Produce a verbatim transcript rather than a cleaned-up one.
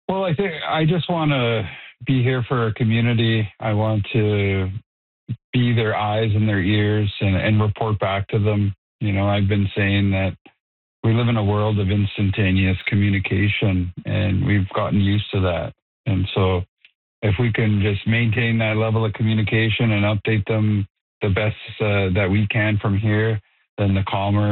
Well, I think I just want to be here for our community. I want to be their eyes and their ears and, and report back to them. You know, I've been saying that we live in a world of instantaneous communication and we've gotten used to that. And so if we can just maintain that level of communication and update them the best uh, that we can from here, then the calmer